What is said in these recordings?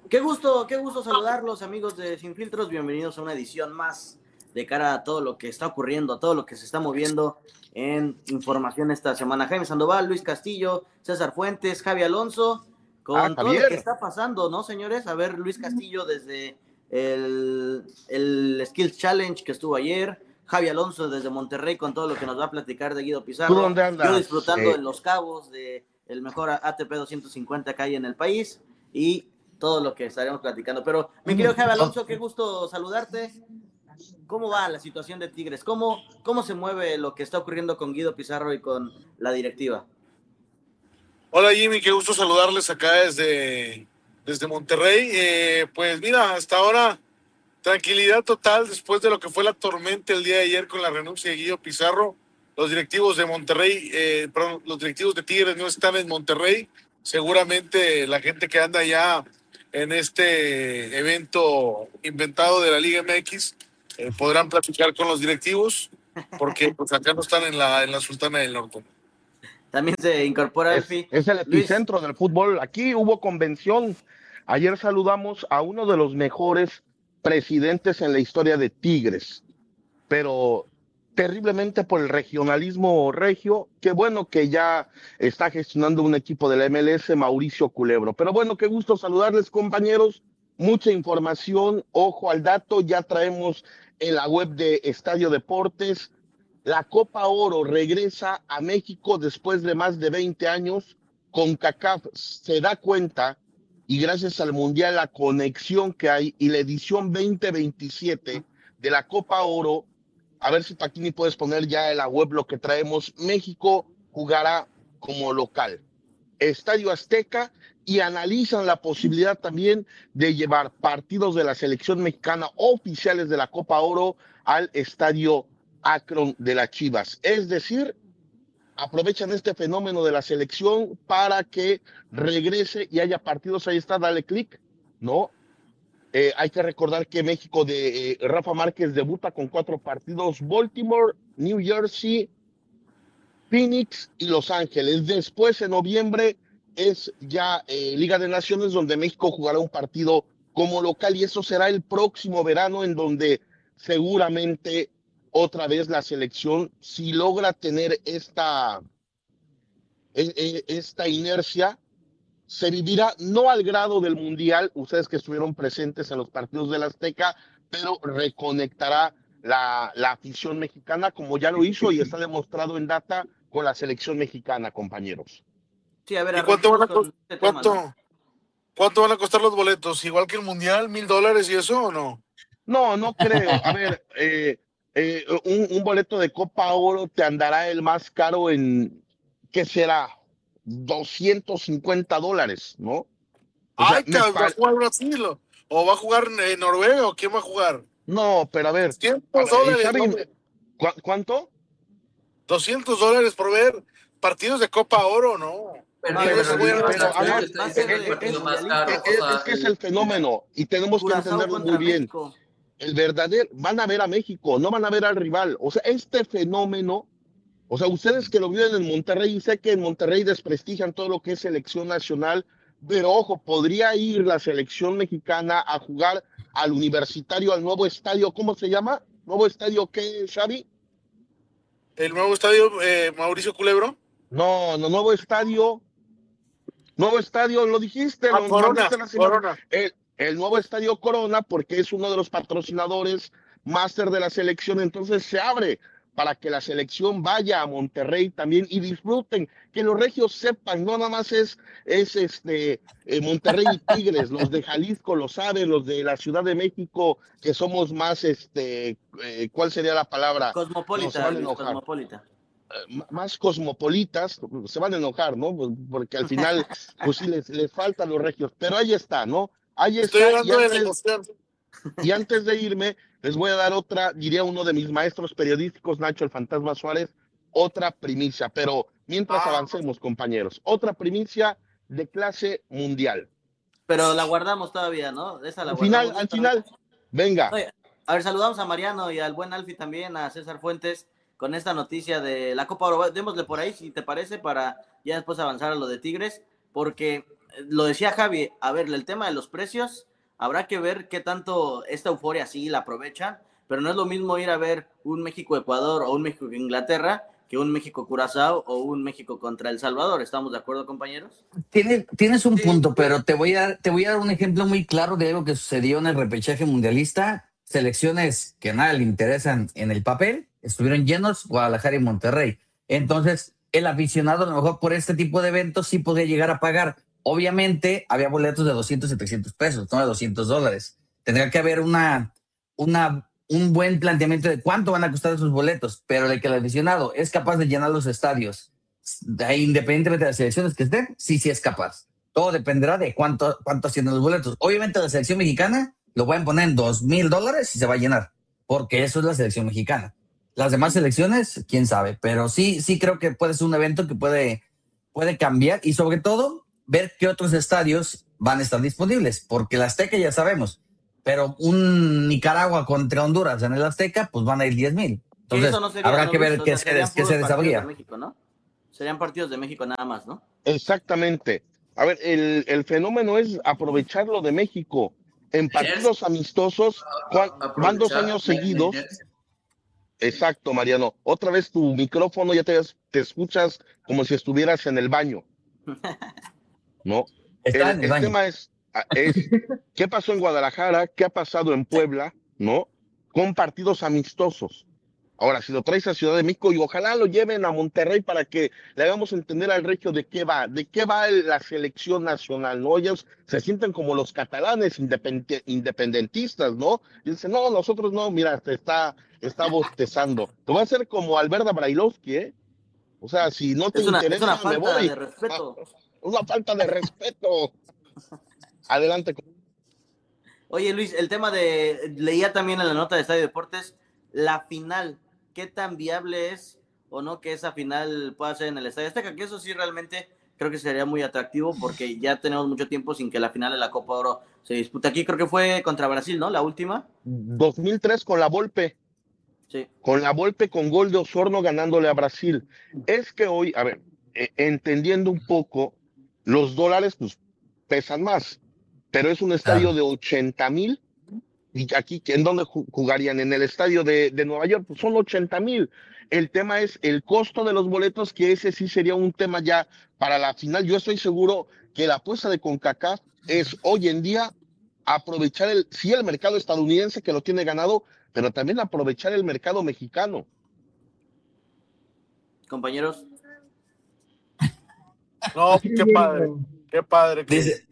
Qué gusto saludarlos, amigos de Sin Filtros. Bienvenidos a una edición más de cara a todo lo que está ocurriendo, a todo lo que se está moviendo en información esta semana. Jaime Sandoval, Luis Castillo, César Fuentes, Javi Alonso, Ah, con todo lo que Javier. está pasando, ¿no, señores? A ver, Luis Castillo desde el Skills Challenge que estuvo ayer, Javi Alonso desde Monterrey con todo lo que nos va a platicar de Guido ¿Tú Pizarro, dónde yo andas? disfrutando en Los Cabos de el mejor ATP 250 que hay en el país y todo lo que estaremos platicando. Pero, mi querido Javi Alonso, qué gusto saludarte. ¿Cómo va la situación de Tigres? ¿Cómo se mueve lo que está ocurriendo con Guido Pizarro y con la directiva? Hola Jimmy, qué gusto saludarles acá desde Monterrey. Pues mira, hasta ahora tranquilidad total después de lo que fue la tormenta el día de ayer con la renuncia de Guido Pizarro. Los directivos de Monterrey, perdón, los directivos de Tigres no están en Monterrey. Seguramente la gente que anda ya en este evento inventado de la Liga MX podrán platicar con los directivos porque pues acá no están en la Sultana del Norte. También se incorpora Elfi. Es el Luis, epicentro del fútbol. Aquí hubo convención. Ayer saludamos a uno de los mejores presidentes en la historia de Tigres, pero terriblemente por el regionalismo regio. Qué bueno que ya está gestionando un equipo de la MLS, Mauricio Culebro. Pero bueno, qué gusto saludarles, compañeros. Mucha información, ojo al dato, ya traemos en la web de Estadio Deportes. La Copa Oro regresa a México después de más de 20 años. CONCACAF se da cuenta y gracias al Mundial, la conexión que hay y la edición 2027 de la Copa Oro, a ver si Paquini puedes poner ya en la web lo que traemos. México jugará como local, Estadio Azteca, y analizan la posibilidad también de llevar partidos de la selección mexicana oficiales de la Copa Oro al Estadio Akron de las Chivas. Es decir, aprovechan este fenómeno de la selección para que regrese y haya partidos. Ahí está, dale clic, ¿no? Hay que recordar que México de Rafa Márquez debuta con 4 partidos: Baltimore, New Jersey, Phoenix y Los Ángeles. Después, en noviembre, es ya Liga de Naciones, donde México jugará un partido como local, y eso será el próximo verano, en donde seguramente otra vez la selección, si logra tener esta inercia, se vivirá no al grado del Mundial, ustedes que estuvieron presentes en los partidos del Azteca, pero reconectará la afición mexicana, como ya lo hizo y está demostrado en data con la selección mexicana, compañeros. sí, a ver, ¿Y cuánto van arranquemos a, con este tema, ¿no? cuánto van a costar los boletos? ¿Igual que el Mundial, $1,000 y eso o no? No, no creo. A ver, un boleto de Copa Oro te andará el más caro en, ¿qué será? $250, ¿no? O sea, Ay, cabrón, ¿va a jugar Brasil o va a jugar Noruega o quién va a jugar? no, pero a 200 ver, dólares, Xavi, hombre. ¿cuánto? $200 por ver partidos de Copa Oro, no. No, Mil y Pero, veces voy a recordemos ver. pero, a que ver, va a ser de mundialistas, o es sea, que es el fenómeno y tenemos que Curazao entenderlo muy contra bien. México. El verdadero, van a ver a México, no van a ver al rival. O sea, este fenómeno, o sea, ustedes que lo vieron en Monterrey, y sé que en Monterrey desprestigian todo lo que es selección nacional, pero ojo, podría ir la selección mexicana a jugar al Universitario, al nuevo estadio. ¿Cómo se llama? ¿Nuevo estadio qué, Xavi? El nuevo estadio Mauricio Culebro. No, no, nuevo estadio, lo dijiste, Ah, lo Corona, mandaste las imágenes. Corona. El nuevo estadio Corona, porque es uno de los patrocinadores máster de la selección, entonces se abre para que la selección vaya a Monterrey también y disfruten, que los regios sepan, no nada más Monterrey y Tigres, los de Jalisco lo saben, los de la Ciudad de México, que somos más, ¿cuál sería la palabra? No, se Cosmopolita, van a Luis, enojar, Cosmopolita. más cosmopolitas, se van a enojar, ¿no? Porque al final, pues sí, les faltan los regios, pero ahí está, ¿no? Ahí Estoy está, y hablando de la antes, emoción. y antes de irme, les voy a dar otra, diría uno de mis maestros periodísticos, Nacho el Fantasma Suárez, otra primicia, pero mientras Ah, avancemos, compañeros, otra primicia de clase mundial. Pero la guardamos todavía, ¿no? Esa la guardamos. Al final, venga. Oye, a ver, saludamos a Mariano y al buen Alfi también, a César Fuentes, con esta noticia de la Copa Oro. Démosle por ahí, si te parece, para ya después avanzar a lo de Tigres, porque lo decía Javi, a ver, el tema de los precios, habrá que ver qué tanto esta euforia sí la aprovechan, pero no es lo mismo ir a ver un México-Ecuador o un México-Inglaterra que un México-Curazao o un México contra El Salvador. ¿Estamos de acuerdo, compañeros? Tienes un punto, pero te voy a dar un ejemplo muy claro de algo que sucedió en el repechaje mundialista. Selecciones que nada le interesan en el papel, estuvieron llenos Guadalajara y Monterrey. Entonces, el aficionado a lo mejor por este tipo de eventos sí podría llegar a pagar. Obviamente, había boletos de 200 y 300 pesos, no de $200. Tendría que haber un buen planteamiento de cuánto van a costar esos boletos, pero de que el aficionado es capaz de llenar los estadios, independientemente de las selecciones que estén, sí es capaz. Todo dependerá de cuánto haciendo los boletos. Obviamente la selección mexicana lo pueden poner en $2,000 y se va a llenar, porque eso es la selección mexicana. Las demás selecciones, quién sabe, pero sí creo que puede ser un evento que puede cambiar y sobre todo ver qué otros estadios van a estar disponibles, porque el Azteca ya sabemos, pero un Nicaragua contra Honduras en el Azteca, pues van a ir 10,000. Entonces, no sería, habrá que ver qué se desabría. México, ¿no? Serían partidos de México nada más, ¿no? Exactamente. A ver, el fenómeno es aprovecharlo de México. En partidos amistosos, van 2 años seguidos. Exacto, Mariano. Otra vez tu micrófono ya te escuchas como si estuvieras en el baño. ¿No? Está en el baño. Tema es qué pasó en Guadalajara, qué ha pasado en Puebla, ¿no? Con partidos amistosos. Ahora, si lo traes a Ciudad de México y ojalá lo lleven a Monterrey para que le hagamos entender al regio de qué va la selección nacional, ¿no? Ellos se sienten como los catalanes independentistas, ¿no? Y dicen, no, nosotros no, mira, te está bostezando. Te va a hacer como Alberta Brailovsky, ¿eh? O sea, si no te interesa, es una me falta voy. de respeto. Una falta de respeto. Adelante. Oye, Luis, el tema leía también en la nota de Estadio Deportes, la final, ¿qué tan viable es o no que esa final pueda ser en el Estadio Azteca? Que eso sí realmente creo que sería muy atractivo porque ya tenemos mucho tiempo sin que la final de la Copa Oro se dispute aquí. Creo que fue contra Brasil, ¿no? La última. 2003 con la Volpe. Sí. Con la Volpe con gol de Osorno ganándole a Brasil. Es que hoy, a ver, entendiendo un poco, los dólares pues pesan más, pero es un estadio de 80,000. Y aquí, ¿en dónde jugarían? En el estadio de Nueva York, pues son 80,000. El tema es el costo de los boletos, que ese sí sería un tema ya para la final. Yo estoy seguro que la apuesta de CONCACAF es hoy en día aprovechar el mercado estadounidense que lo tiene ganado, pero también aprovechar el mercado mexicano. Compañeros. No, qué padre.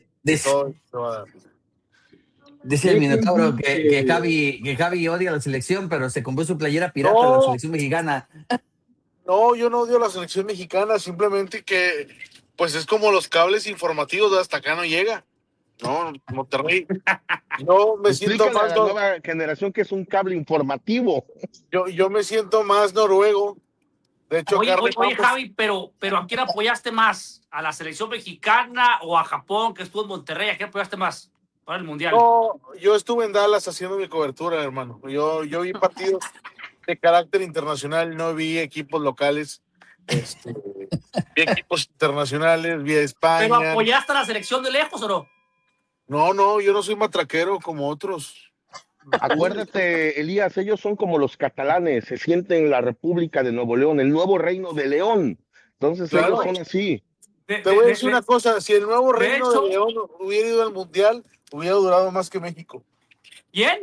Dice el Minotauro que Javi odia la selección, pero se compró su playera pirata de la selección mexicana. No, yo no odio la selección mexicana, simplemente que pues es como los cables informativos, hasta acá no llega. No, Monterrey. Yo me siento Explícale más a la nueva generación que es un cable informativo. yo me siento más noruego. De hecho, oye, Javi, pero ¿a quién apoyaste más? ¿A la selección mexicana o a Japón, que estuvo en Monterrey? ¿A quién apoyaste más para el Mundial? No, yo estuve en Dallas haciendo mi cobertura, hermano. Yo vi partidos de carácter internacional, no vi equipos locales. Vi equipos internacionales, vi a España. ¿Pero apoyaste a la selección de lejos o no? No, yo no soy matraquero como otros. Acuérdate, Elías, ellos son como los catalanes, se sienten la República de Nuevo León, el nuevo reino de León. Entonces Claro. ellos son así. Te voy a decir una cosa, si el nuevo reino de León hubiera ido al Mundial, hubiera durado más que México. ¿Quién?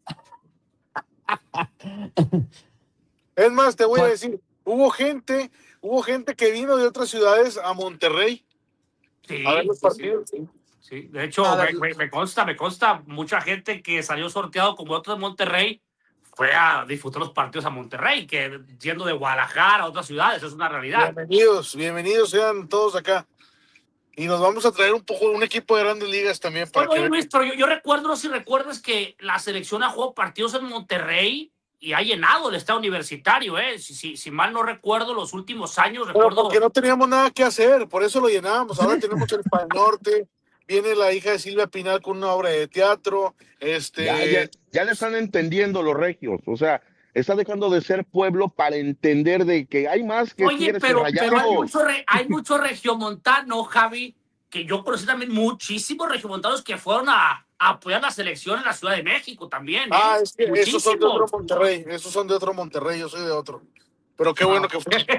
Es más, te voy a decir, hubo gente que vino de otras ciudades a Monterrey Sí, a ver los partidos. Sí. De hecho, me consta, mucha gente que salió sorteado como otro de Monterrey fue a disfrutar los partidos a Monterrey, que yendo de Guadalajara a otras ciudades, es una realidad. Bienvenidos sean todos acá. Y nos vamos a traer un equipo de grandes ligas también. Oye, Luis, pero yo recuerdo, no sé si recuerdas que la selección ha jugado partidos en Monterrey y ha llenado el estadio universitario, ¿eh? Si mal no recuerdo, los últimos años. Pero porque no teníamos nada que hacer, por eso lo llenábamos. Ahora tenemos el Pal Norte, viene la hija de Silvia Pinal con una obra de teatro. Ya le están entendiendo los regios, o sea, está dejando de ser pueblo para entender de que hay más que Oye, Tigres y pero Rayados. hay mucho regiomontano, Javi, que yo conocí también muchísimos regiomontanos que fueron a apoyar la selección en la Ciudad de México también. Es que esos son de otro Monterrey, yo soy de otro. Pero qué bueno que fue.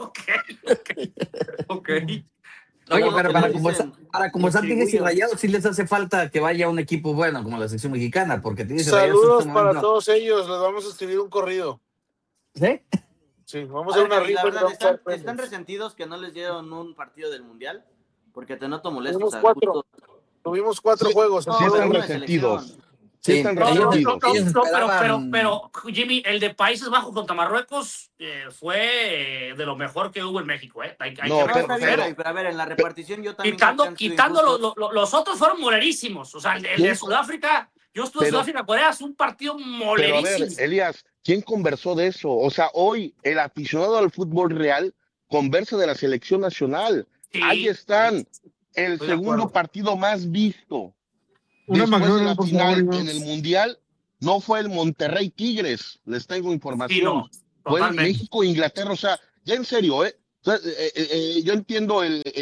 Ok. Oye, No, pero como para como están Tigres y Chigüillo. Rayados, sí les hace falta que vaya un equipo bueno como la selección mexicana, porque Tigres y Rayados en Saludos este para momento... todos ellos, les vamos a escribir un corrido. ¿Sí? Sí, vamos a hacer una Javi, rifa. la y verdad, vamos a dar están premios. resentidos que no les dieron un partido del Mundial, porque te noto molesto. Tuvimos O sea, cuatro. Tuvimos 4 juegos. No, Sí pero están uno de resentidos. selección. Sí están No, resentidos. Ellos esperaban- pero, Jimmy, el de Países Bajos contra Marruecos fue de lo mejor que hubo en México, ¿eh? Hay No, que No, está bien, reconocer. Javi, pero a ver, en la repartición yo también creo que han sido Quitando injustos. los otros fueron molerísimos. O sea, el de ¿Quién? Sudáfrica, yo estuve en Pero- Sudáfrica, Corea, es un partido Pero a molerísimo. ver, Elías, ¿quién conversó de eso? O sea, hoy el aficionado al fútbol real conversa de la selección nacional. Sí, Ahí están, el estoy de segundo acuerdo. partido más visto. Una Después de la McDonald's, por favor, final Iván. en el Mundial, no fue el Monterrey Tigres, les tengo Sí, información. no, Fue el totalmente. México-Inglaterra, o sea, ya en serio, ¿eh? O sea, yo entiendo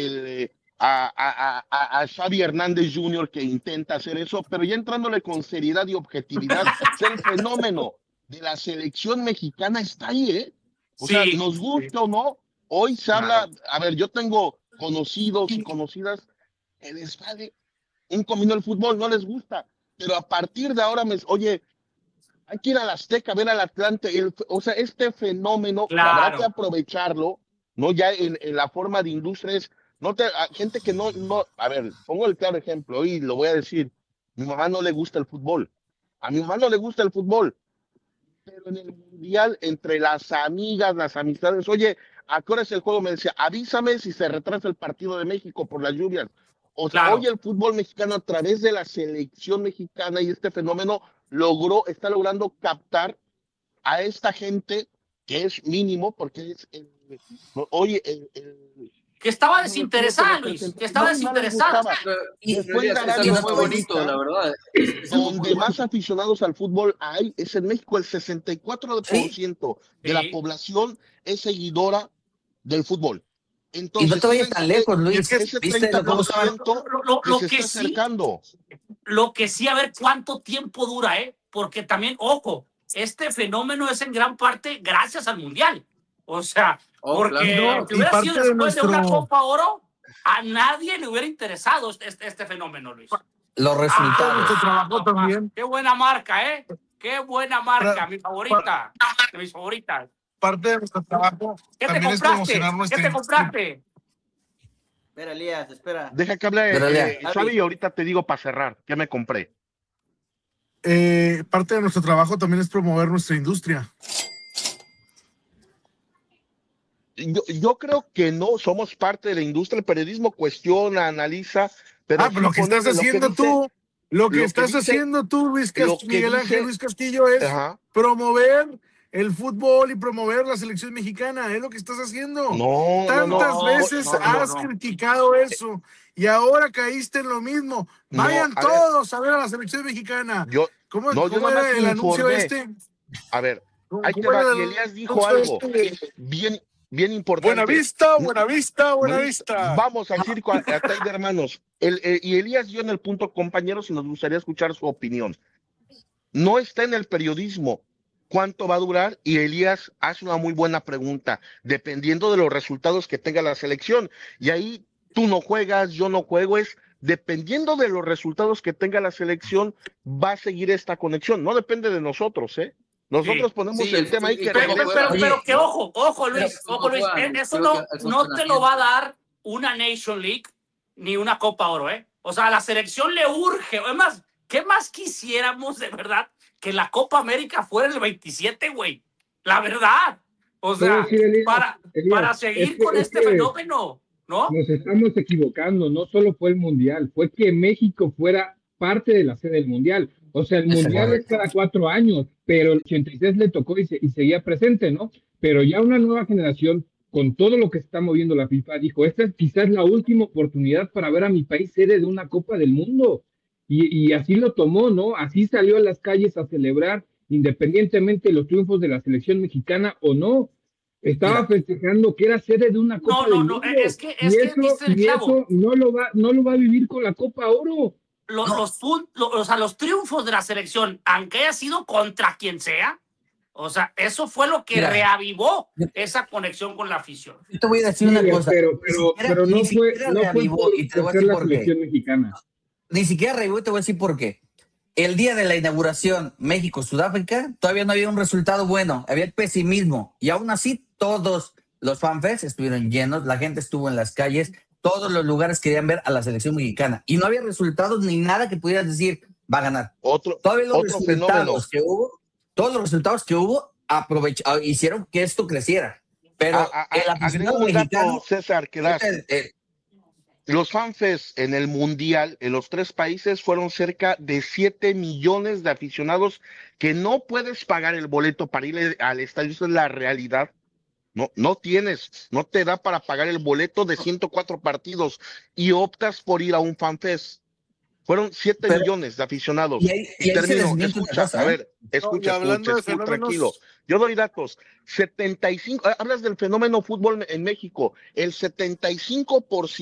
a Xavi Hernández Jr. que intenta hacer eso, pero ya entrándole con seriedad y objetividad, o sea, el fenómeno de la selección mexicana está ahí, ¿eh? O sea, Sí, nos sí, guste o no, hoy se habla, claro. a ver, yo tengo conocidos y conocidas que les vale un comino el fútbol, no les gusta, pero a partir de ahora, oye, hay que ir al Azteca, ver al Atlante, o sea, este fenómeno habrá que Claro. aprovecharlo, ¿no? Ya en la forma de industrias, gente que no, a ver, pongo el claro ejemplo y lo voy a decir, mi mamá no le gusta el fútbol, a mi mamá no le gusta el fútbol, pero en el mundial, entre las amigas, las amistades, oye, ¿a qué hora es el juego? Me decía, avísame si se retrasa el partido de México por las lluvias. O sea, Claro. hoy el fútbol mexicano a través de la selección mexicana y este fenómeno está logrando captar a esta gente que es mínimo, porque es oye, Que estaba no, desinteresada, no, Luis, no, que estaba no les desinteresada. gustaba. Y Después Elías, de es Arabia algo muy bonito, Saudita, la verdad. Es algo muy donde más bonito. aficionados al fútbol hay es en México. El 64% de la Sí. población es seguidora del fútbol. Y no Entonces, te vayas tan lejos, Luis. ese ¿Viste cómo estaban? 30% Lo que se que está sí, acercando. lo que sí, a ver cuánto tiempo dura, ¿eh? Porque también, ojo, este fenómeno es en gran parte gracias al Mundial. O sea, Oh, porque claro. si Y hubiera parte sido de después de una nuestro- Copa Oro, a nadie le hubiera interesado este fenómeno, Luis. Los resultados. nuestro trabajo también. Qué buena marca, ¿eh? Qué buena marca, mi favorita. De mis favoritas. Parte de nuestro trabajo ¿Qué te también es compraste? promocionar ¿Qué nuestra te compraste? Espera, Elías, espera. Deja que hable Pero, Lea, Xavi y ahorita te digo para cerrar, ¿qué me compré? Parte de nuestro trabajo también es promover nuestra industria. Yo creo que no somos parte de la industria. El periodismo cuestiona, analiza, pero Pero lo que estás haciendo tú, Luis lo que Miguel Ángel dice- Luis Castillo, es Ajá. promover el fútbol y promover la selección mexicana. Es lo que estás haciendo. No, Tantas no, veces no, no, has no. criticado eso y ahora caíste en lo mismo. No, Vayan a ver. todos a ver a la selección mexicana. Yo, ¿Cómo, no, yo cómo nada más era el anuncio informé. este? a ver, ahí te ¿Cómo va. era Y el Elías dijo anuncio algo este? bien importante. Buenavista, Buenavista, Buenavista. Vamos al circo acá hay de hermanos. Y Elías dio en el punto, compañeros, y nos gustaría escuchar su opinión. No está en el periodismo cuánto va a durar, y Elías hace una muy buena pregunta, dependiendo de los resultados que tenga la selección. Y ahí tú no juegas, yo no juego, es dependiendo de los resultados que tenga la selección, va a seguir esta conexión. No depende de nosotros, ¿eh? Nosotros Sí. ponemos Sí, el tema ahí que Pero, regresa. pero que ojo, Pero Luis, como ojo, Luis, juegan, eso creo que no, al no te lo va a dar una Nation League ni una Copa Oro, ¿eh? O sea, a la selección le urge. Además, ¿qué más quisiéramos de verdad que la Copa América fuera el 27, güey? La verdad. O sea, Sí, Elías, para seguir con este fenómeno, ¿no? Nos estamos equivocando, no solo fue el Mundial, fue que México fuera parte de la sede del Mundial. O sea, el Mundial es cada 4 años, pero el 86 le tocó y seguía presente, ¿no? Pero ya una nueva generación, con todo lo que está moviendo la FIFA, dijo, esta es quizás la última oportunidad para ver a mi país sede de una Copa del Mundo. Y así lo tomó, ¿no? Así salió a las calles a celebrar, independientemente de los triunfos de la selección mexicana o no. Estaba festejando que era sede de una Copa del Mundo. Es que diste el clavo. Eso no lo va a vivir con la Copa Oro. Los triunfos de la selección, aunque haya sido contra quien sea, o sea, eso fue lo que reavivó esa conexión con la afición. Yo te voy a decir una cosa. Pero no fue y te voy a decir la por selección qué. mexicana. Ni siquiera reavivó y te voy a decir por qué. El día de la inauguración México-Sudáfrica todavía no había un resultado bueno, había el pesimismo y aún así todos los fanfests estuvieron llenos, la gente estuvo en las calles, todos los lugares querían ver a la selección mexicana y no había resultados ni nada que pudieras decir va a ganar. Todos los resultados que hubo hicieron que esto creciera. Pero el aficionado mexicano, César, que los fanfests en el Mundial, en los 3 países, fueron cerca de 7 millones de aficionados que no puedes pagar el boleto para ir al estadio. Esa es la realidad. No te da para pagar el boleto de 104 partidos y optas por ir a un fanfest. Fueron 7 millones de aficionados. Y termino, escucha, hablando de fenómenos, tranquilo. Yo doy datos. 75, hablas del fenómeno fútbol en México. El 75%